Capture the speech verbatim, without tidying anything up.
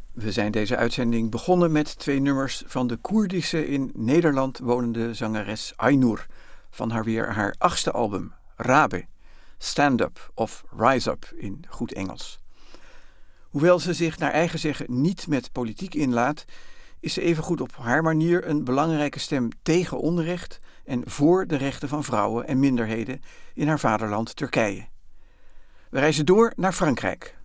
We zijn deze uitzending begonnen met twee nummers van de Koerdische in Nederland wonende zangeres Aynur van haar weer haar achtste album, Rabe, Stand Up of Rise Up in goed Engels. Hoewel ze zich naar eigen zeggen niet met politiek inlaat, is ze evengoed op haar manier een belangrijke stem tegen onrecht en voor de rechten van vrouwen en minderheden in haar vaderland Turkije. We reizen door naar Frankrijk,